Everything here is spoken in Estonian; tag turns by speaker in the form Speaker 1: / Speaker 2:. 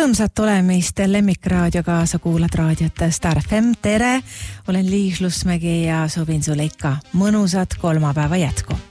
Speaker 1: Rõõmsat olemist Lemmikraadioga, sa kuulad raadiot Star FM. Tere, olen Liis Lusmägi ja soovin sulle ikka mõnusat kolmapäeva jätku.